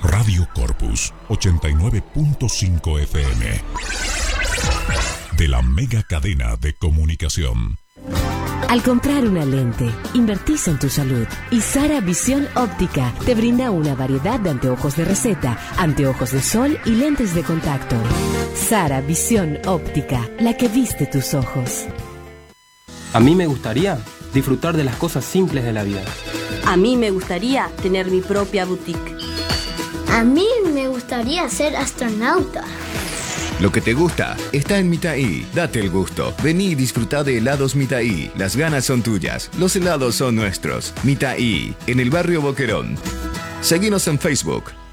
Radio Corpus 89.5 FM. De la mega cadena de comunicación. Al comprar una lente, invertís en tu salud. Y Sara Visión Óptica te brinda una variedad de anteojos de receta, anteojos de sol y lentes de contacto. Sara Visión Óptica, la que viste tus ojos. A mí me gustaría disfrutar de las cosas simples de la vida. A mí me gustaría tener mi propia boutique. A mí me gustaría ser astronauta. Lo que te gusta está en Mitaí. Date el gusto. Vení y disfruta de helados Mitaí. Las ganas son tuyas. Los helados son nuestros. Mitaí, en el barrio Boquerón. Seguinos en Facebook.